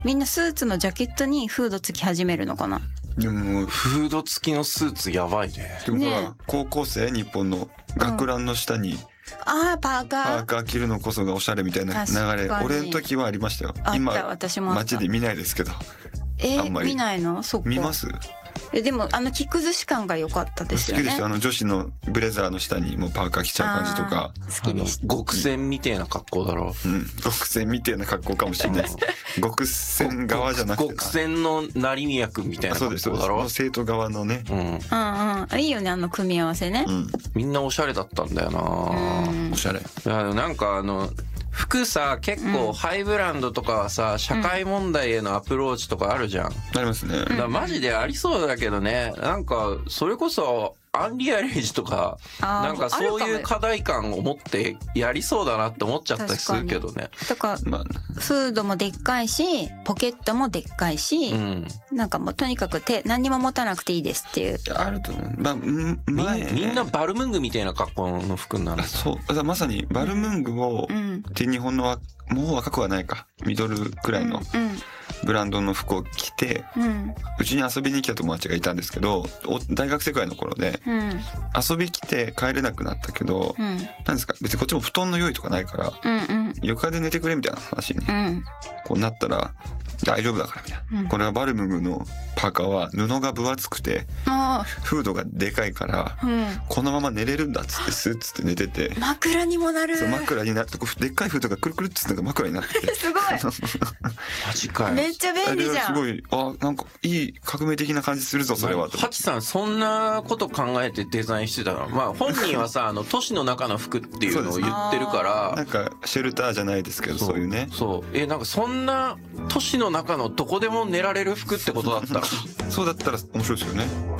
みんなスーツのジャケットにフードつき始めるのかな。 でもフード付きのスーツやばいね。 でもほら、 ね高校生日本の学ランの下にああパーカー。 パーカー着るのこそがおしゃれみたいな流れ、 確かに俺の時はありましたよ。 あった今私もあった街で見ないですけど。あんまり見ないの？そっか。 見ます？ でも着崩し感が良かったですよね。 好きですよ。女子のブレザーの下にもうパーカー着ちゃう感じとか。 好きでした。 極戦みてえな格好だろ。 極戦みたいな格好かもしれないです。極戦側じゃなくて。 極戦の成宮君みたいな格好だろ。 生徒側のね。 いいよね組み合わせね。 みんなおしゃれだったんだよな。 おしゃれ。いやなんか服さ結構ハイブランドとかはさ、社会問題へのアプローチとかあるじゃん。 ありますね。 だからマジでありそうだけどね。なんかそれこそアンリアレイジとかなんかそういう課題感を持ってやりそうだなって思っちゃったりするけどね。 とかフードもでっかいしポケットもでっかいし、なんかもうとにかく何にも持たなくていいですっていう。 あると思う。 みんなバルムングみたいな格好の服になる。 そうまさにバルムングをで日本のもう若くはないかミドルくらいのブランドの服を着て、うちに遊びに来た友達がいたんですけど、大学生くらいの頃で、遊び来て帰れなくなったけど、なんですか別にこっちも布団の用意とかないから、床で寝てくれみたいな話に、こうなったら大丈夫だからみたいな、これはバルムングのパーカーは布が分厚くてフードがでかいから、このまま寝れるんだっつってスーツって寝てて、 枕にもなる。 そう枕になってでっかいフードがくるくるっつって枕になっててすごいマジかよ。 めっちゃ便利じゃん。 すごいなんかいい革命的な感じするぞそれは。 ハチさんそんなこと考えてデザインしてたの？まあ本人はさ都市の中の服っていうのを言ってるからなんかシェルターじゃないですけどそういうね。 そうなんかそんな都市の中のどこでも寝られる服ってことだったそうだったら面白いですよね。